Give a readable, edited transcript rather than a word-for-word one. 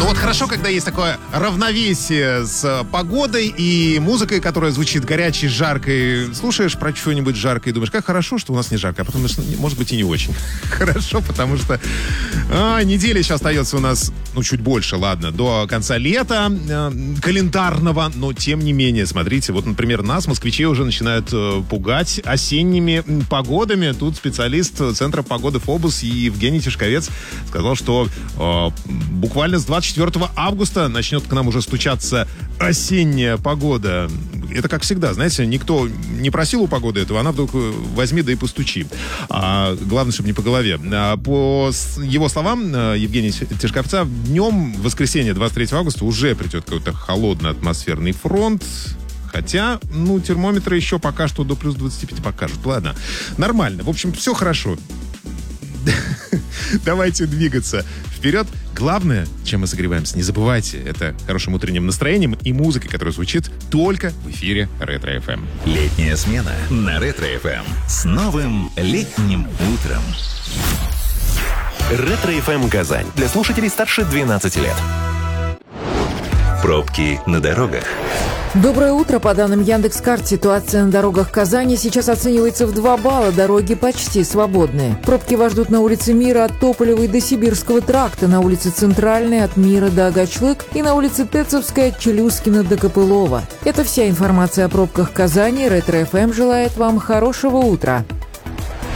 Ну вот хорошо, когда есть такое равновесие с погодой и музыкой, которая звучит горячей, жаркой. Слушаешь про что-нибудь жаркое и думаешь, как хорошо, что у нас не жарко, а потом, может быть, и не очень хорошо, потому что неделя еще остается у нас, чуть больше, ладно, до конца лета календарного, но тем не менее, смотрите, вот, например, нас, москвичей, уже начинают пугать осенними погодами. Тут специалист Центра погоды ФОБУС Евгений Тишковец сказал, что буквально с 24 августа начнет к нам уже стучаться осенняя погода. Это как всегда, знаете, никто не просил у погоды этого, она вдруг возьми да и постучи. Главное, чтобы не по голове. По его словам, Евгения Тишковца, днем в воскресенье 23 августа уже придет какой-то холодный атмосферный фронт. Хотя, термометры еще пока что до плюс 25 покажут. Ладно, нормально. В общем, все хорошо. Давайте двигаться вперед. Главное, чем мы согреваемся, не забывайте, это хорошим утренним настроением и музыкой, которая звучит только в эфире Ретро-ФМ. Летняя смена на Ретро-ФМ. С новым летним утром. Ретро-ФМ Казань. Для слушателей старше 12 лет. Пробки на дорогах. Доброе утро. По данным Яндекс.Карт, ситуация на дорогах Казани сейчас оценивается в 2 балла. Дороги почти свободные. Пробки вас ждут на улице Мира от Тополевой до Сибирского тракта, на улице Центральной от Мира до Агачлык и на улице Тецовской от Челюскина до Копылова. Это вся информация о пробках Казани. Ретро-ФМ желает вам хорошего утра.